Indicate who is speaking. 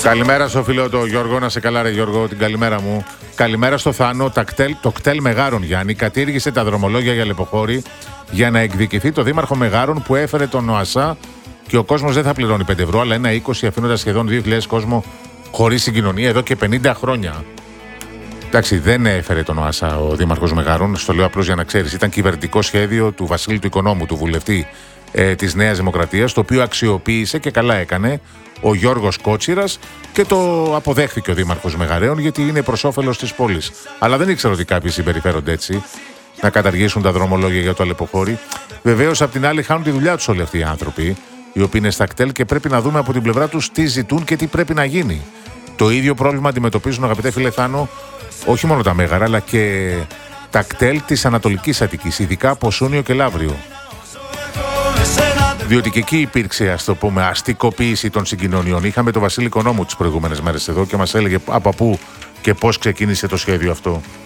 Speaker 1: Καλημέρα στο φίλο το Γιώργο, να σε καλά ρε Γιώργο, την καλημέρα μου. Καλημέρα στο Θάνο, το κτέλ Μεγάρων Γιάννη κατήργησε τα δρομολόγια για Λεποχώρη για να εκδικηθεί το δήμαρχο Μεγάρων που έφερε τον ΟΑΣΑ και ο κόσμος δεν θα πληρώνει 5 ευρώ αλλά 1,20 αφήνοντας σχεδόν 2.000 κόσμο χωρίς συγκοινωνία εδώ και 50 χρόνια. Εντάξει, δεν έφερε τον ΟΑΣΑ ο δήμαρχος Μεγάρων, στο λέω απλώς για να ξέρεις. Ήταν κυβερνητικό σχέδιο του Βασίλη του Οικονόμου, του βουλευτή της Νέας Δημοκρατίας, το οποίο αξιοποίησε και καλά έκανε ο Γιώργος Κότσιρας και το αποδέχθηκε ο δήμαρχος Μεγαρέων γιατί είναι προς όφελος της πόλης. Αλλά δεν ήξερα ότι κάποιοι συμπεριφέρονται έτσι, να καταργήσουν τα δρομολόγια για το Αλεποχώρι. Βεβαίως, απ' την άλλη, χάνουν τη δουλειά τους όλοι αυτοί οι άνθρωποι, οι οποίοι είναι στα κτέλ και πρέπει να δούμε από την πλευρά τους τι ζητούν και τι πρέπει να γίνει. Το ίδιο πρόβλημα αντιμετωπίζουν, αγαπητέ φίλε Θάνο, όχι μόνο τα Μέγαρα, αλλά και τα κτέλ της Ανατολικής Αττικής, ειδικά από Σούνιο και Λαύριο. Διότι και εκεί υπήρξε, ας το πούμε, αστικοποίηση των συγκοινωνιών. Είχαμε τον Βασίλη Οικονόμου τις προηγούμενες μέρες εδώ και μας έλεγε από πού και πώς ξεκίνησε το σχέδιο αυτό.